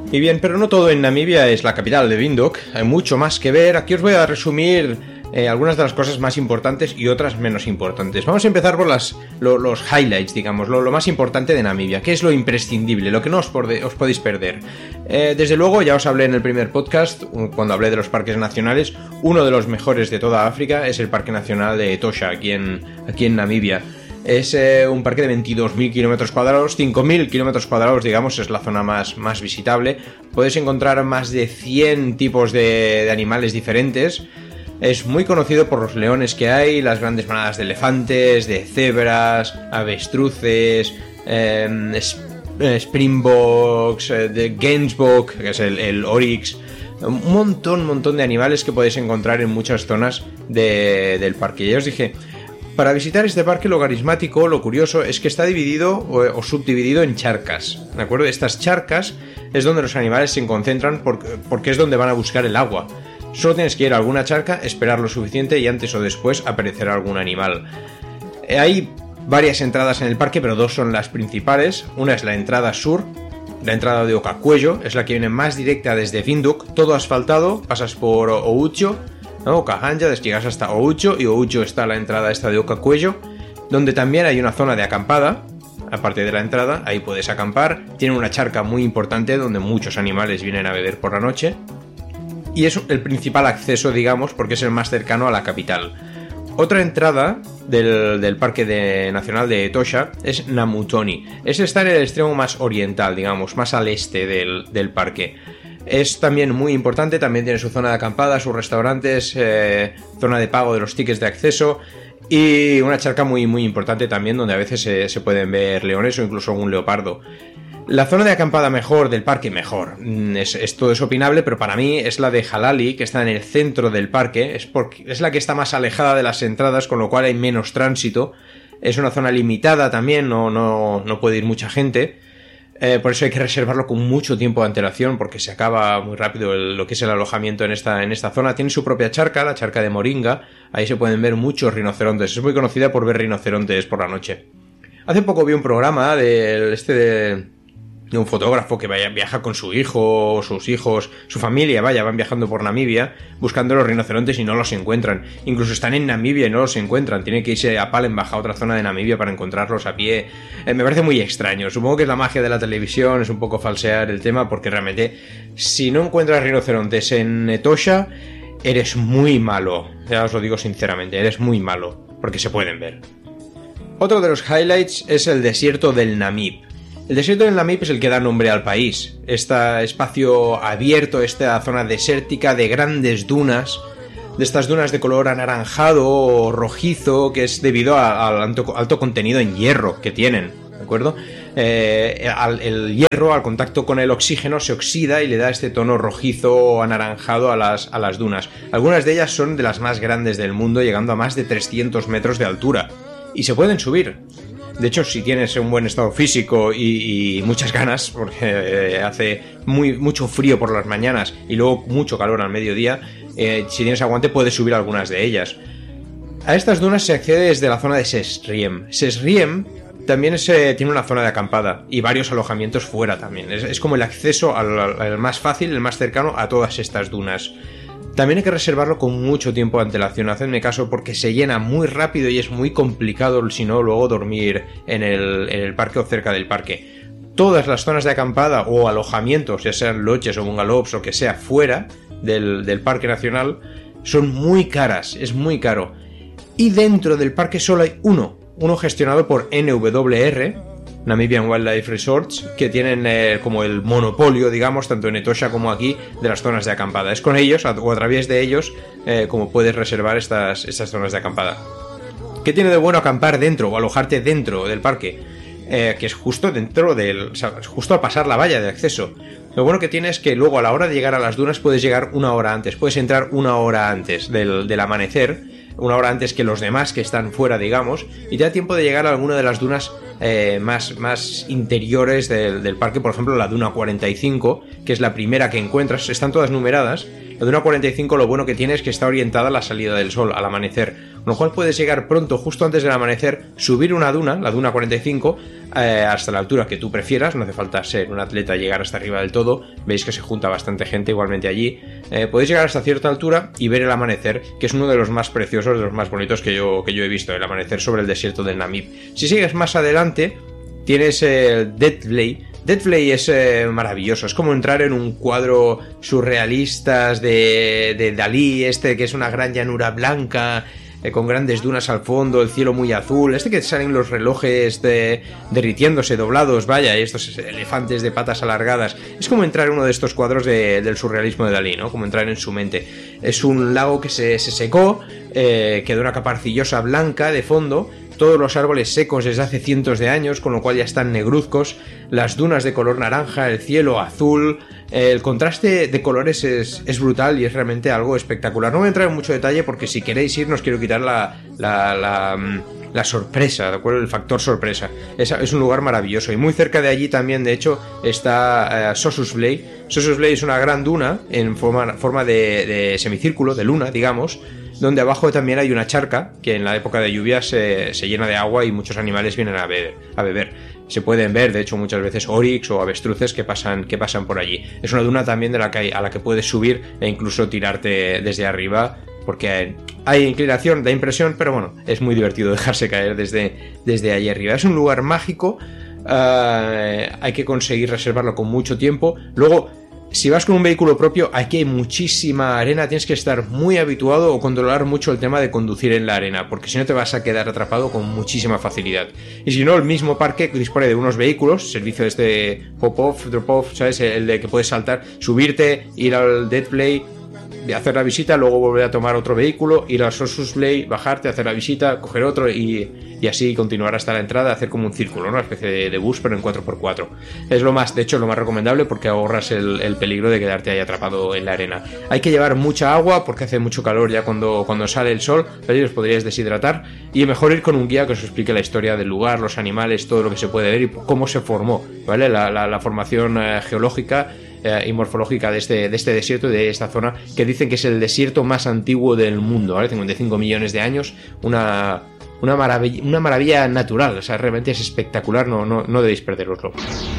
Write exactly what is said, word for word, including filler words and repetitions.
Y bien, pero no todo en Namibia es la capital de Windhoek, hay mucho más que ver. Aquí os voy a resumir eh, algunas de las cosas más importantes y otras menos importantes. Vamos a empezar por las, lo, los highlights, digamos, lo, lo más importante de Namibia, que es lo imprescindible, lo que no os, porde, os podéis perder. Eh, desde luego, ya os hablé en el primer podcast, cuando hablé de los parques nacionales, uno de los mejores de toda África es el Parque Nacional de Etosha, aquí en, aquí en Namibia. Es eh, un parque de veintidós mil kilómetros cuadrados, cinco mil kilómetros cuadrados, digamos, es la zona más, más visitable. Podéis encontrar más de cien tipos de, de animales diferentes. Es muy conocido por los leones que hay, las grandes manadas de elefantes, de cebras, avestruces, eh, springboks, eh, de Gainsbok, que es el, el oryx. Un montón, montón de animales que podéis encontrar en muchas zonas de, del parque. Ya os dije, para visitar este parque lo carismático, lo curioso, es que está dividido o, o subdividido en charcas, ¿de acuerdo? Estas charcas es donde los animales se concentran porque, porque es donde van a buscar el agua. Solo tienes que ir a alguna charca, esperar lo suficiente y antes o después aparecerá algún animal. Hay varias entradas en el parque, pero dos son las principales. Una es la entrada sur, la entrada de Okacuello, es la que viene más directa desde Windhoek, todo asfaltado, pasas por Oucho, ¿no? Okahanja, llegas hasta Oucho, y Oucho está la entrada esta de Okacuello, donde también hay una zona de acampada. Aparte de la entrada, ahí puedes acampar. Tiene una charca muy importante donde muchos animales vienen a beber por la noche. Y es el principal acceso, digamos, porque es el más cercano a la capital. Otra entrada del, del Parque de, Nacional de Etosha es Namutoni. Es estar en el extremo más oriental, digamos, más al este del, del parque. Es también muy importante, también tiene su zona de acampada, sus restaurantes, eh, zona de pago de los tickets de acceso y una charca muy, muy importante también donde a veces se, se pueden ver leones o incluso un leopardo. La zona de acampada mejor del parque, mejor. Es, es, todo es opinable, pero para mí es la de Halali, que está en el centro del parque. Es, porque, es la que está más alejada de las entradas, con lo cual hay menos tránsito. Es una zona limitada también, no, no, no puede ir mucha gente. Eh, por eso hay que reservarlo con mucho tiempo de antelación, porque se acaba muy rápido el, lo que es el alojamiento en esta, en esta zona. Tiene su propia charca, la charca de Moringa. Ahí se pueden ver muchos rinocerontes. Es muy conocida por ver rinocerontes por la noche. Hace poco vi un programa de este de... de un fotógrafo que vaya, viaja con su hijo, sus hijos, su familia, vaya, van viajando por Namibia buscando los rinocerontes y no los encuentran. Incluso están en Namibia y no los encuentran. Tienen que irse a Palembang, a otra zona de Namibia, para encontrarlos a pie. Eh, me parece muy extraño. Supongo que es la magia de la televisión, es un poco falsear el tema, porque realmente, si no encuentras rinocerontes en Etosha, eres muy malo. Ya os lo digo sinceramente, eres muy malo, porque se pueden ver. Otro de los highlights es el desierto del Namib. El desierto del Namib es el que da nombre al país. Este espacio abierto, esta zona desértica de grandes dunas, de estas dunas de color anaranjado o rojizo, que es debido al alto, alto contenido en hierro que tienen, ¿de acuerdo? Eh, al, el hierro, al contacto con el oxígeno, se oxida y le da este tono rojizo o anaranjado a las, a las dunas. Algunas de ellas son de las más grandes del mundo, llegando a más de trescientos metros de altura. Y se pueden subir. De hecho, si tienes un buen estado físico y, y muchas ganas, porque eh, hace muy, mucho frío por las mañanas y luego mucho calor al mediodía, eh, si tienes aguante puedes subir algunas de ellas. A estas dunas se accede desde la zona de Sesriem. Sesriem también es, eh, tiene una zona de acampada y varios alojamientos fuera también. Es, es como el acceso al, al más fácil, el más cercano a todas estas dunas. También hay que reservarlo con mucho tiempo de antelación, hacedme caso, porque se llena muy rápido y es muy complicado, si no, luego dormir en el, en el parque o cerca del parque. Todas las zonas de acampada o alojamientos, ya sean lodges o bungalows o que sea, fuera del, del parque nacional, son muy caras, es muy caro. Y dentro del parque solo hay uno, uno gestionado por N W R, Namibian Wildlife Resorts, que tienen eh, como el monopolio, digamos, tanto en Etosha como aquí, de las zonas de acampada. Es con ellos, o a través de ellos, eh, como puedes reservar estas, estas zonas de acampada. ¿Qué tiene de bueno acampar dentro o alojarte dentro del parque? Eh, que es justo dentro del... O sea, justo al pasar la valla de acceso. Lo bueno que tiene es que luego a la hora de llegar a las dunas puedes llegar una hora antes. Puedes entrar una hora antes del, del amanecer, una hora antes que los demás que están fuera, digamos, y te da tiempo de llegar a alguna de las dunas eh, más, más interiores del, del parque. Por ejemplo, la duna cuarenta y cinco, que es la primera que encuentras. Están todas numeradas. La duna cuarenta y cinco, lo bueno que tiene es que está orientada a la salida del sol, al amanecer. lo cual puedes llegar pronto, justo antes del amanecer, subir una duna, la duna cuarenta y cinco, eh, hasta la altura que tú prefieras. No hace falta ser un atleta y llegar hasta arriba del todo. Veis que se junta bastante gente igualmente allí. Eh, podéis llegar hasta cierta altura y ver el amanecer, que es uno de los más preciosos, de los más bonitos que yo, que yo he visto, el amanecer sobre el desierto del Namib. Si sigues más adelante, tienes el Death Valley. Death Valley es eh, maravilloso, es como entrar en un cuadro surrealista de, de Dalí, este que es una gran llanura blanca, eh, con grandes dunas al fondo, el cielo muy azul, este que salen los relojes de, derritiéndose, doblados, vaya, y estos elefantes de patas alargadas. Es como entrar en uno de estos cuadros de, del surrealismo de Dalí, ¿no? Como entrar en su mente. Es un lago que se, se secó, eh, quedó una capa arcillosa blanca de fondo, todos los árboles secos desde hace cientos de años, con lo cual ya están negruzcos, las dunas de color naranja, el cielo azul, el contraste de colores es, es brutal y es realmente algo espectacular. No voy a entrar en mucho detalle porque si queréis ir no os quiero quitar la, la, la, la sorpresa, ¿de acuerdo? El factor sorpresa. Es, es un lugar maravilloso y muy cerca de allí también, de hecho, está uh, Sossus Valley. Sossus Valley es una gran duna en forma, forma de, de semicírculo, de luna, digamos, donde abajo también hay una charca que en la época de lluvias se, se llena de agua y muchos animales vienen a beber, a beber. Se pueden ver, de hecho, muchas veces oryx o avestruces que pasan, que pasan por allí. Es una duna también de la que hay, a la que puedes subir e incluso tirarte desde arriba, porque hay, hay inclinación, da impresión, pero bueno, es muy divertido dejarse caer desde, desde allí arriba. Es un lugar mágico, uh, hay que conseguir reservarlo con mucho tiempo. Luego, si vas con un vehículo propio, aquí hay muchísima arena, tienes que estar muy habituado o controlar mucho el tema de conducir en la arena, porque si no te vas a quedar atrapado con muchísima facilidad. Y si no, el mismo parque dispone de unos vehículos, servicio de este pop-off, drop-off, ¿sabes? El de que puedes saltar, subirte, ir al Death Valley, hacer la visita, luego volver a tomar otro vehículo, ir al Sossus Valley, bajarte, hacer la visita, coger otro y, y así continuar hasta la entrada, hacer como un círculo, ¿no? Una especie de, de bus, pero en cuatro por cuatro. Es lo más, de hecho, lo más recomendable porque ahorras el, el peligro de quedarte ahí atrapado en la arena. Hay que llevar mucha agua porque hace mucho calor ya cuando, cuando sale el sol, pero os podríais deshidratar, y mejor ir con un guía que os explique la historia del lugar, los animales, todo lo que se puede ver y cómo se formó, ¿vale? La, la, la formación eh, geológica Eh, y morfológica de este, de este desierto, de esta zona, que dicen que es el desierto más antiguo del mundo, ¿vale? cincuenta y cinco millones de años, una, una, maravilla, una maravilla natural, o sea, realmente es espectacular, no, no, no debéis perderoslo.